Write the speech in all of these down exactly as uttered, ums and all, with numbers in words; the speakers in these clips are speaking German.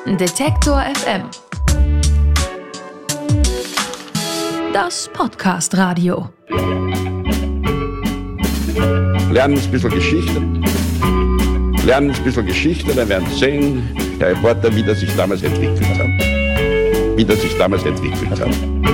Detektor F M. Das Podcast-Radio. Lernen ein bisschen Geschichte. Lernen ein bisschen Geschichte, dann werden Sie sehen, Herr Reporter, wie das sich damals entwickelt hat. Wie das sich damals entwickelt hat.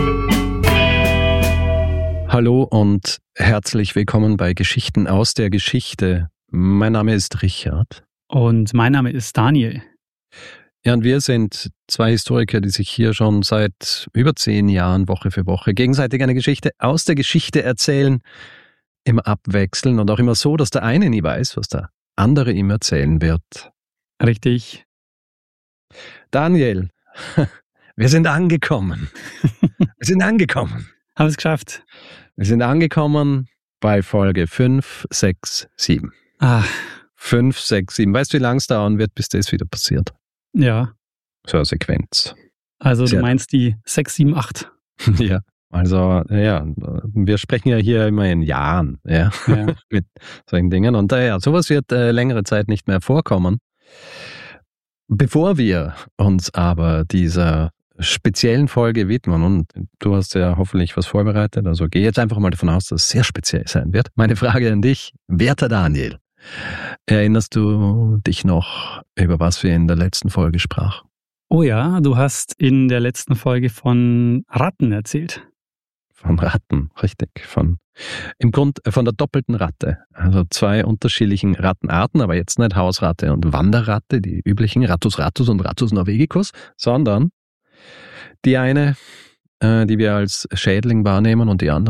Hallo und herzlich willkommen bei Geschichten aus der Geschichte. Mein Name ist Richard. Und mein Name ist Daniel. Ja, und wir sind zwei Historiker, die sich hier schon seit über zehn Jahren Woche für Woche gegenseitig eine Geschichte aus der Geschichte erzählen, immer abwechseln und auch immer so, dass der eine nie weiß, was der andere ihm erzählen wird. Richtig. Daniel, wir sind angekommen. Wir sind angekommen. Haben es geschafft. Wir sind angekommen bei Folge fünf, sechs, sieben. Ah. fünf, sechs, sieben. Weißt du, wie lange es dauern wird, bis das wieder passiert? Ja. So eine Sequenz. Also Sehr du meinst die sechs, sieben, acht. Ja, also ja, wir sprechen ja hier immer in Jahren, ja, Ja. mit solchen Dingen. Und äh, ja, sowas wird äh, längere Zeit nicht mehr vorkommen. Bevor wir uns aber dieser speziellen Folge widmen, und du hast ja hoffentlich was vorbereitet, also geh jetzt einfach mal davon aus, dass es sehr speziell sein wird. Meine Frage an dich, werter Daniel, erinnerst du dich noch, über was wir in der letzten Folge sprachen? Oh ja, du hast in der letzten Folge von Ratten erzählt. Von Ratten, richtig. Von, im Grund von der doppelten Ratte. Also zwei unterschiedlichen Rattenarten, aber jetzt nicht Hausratte und Wanderratte, die üblichen Rattus ratus und Rattus norvegicus, sondern die eine, äh, die wir als Schädling wahrnehmen und die andere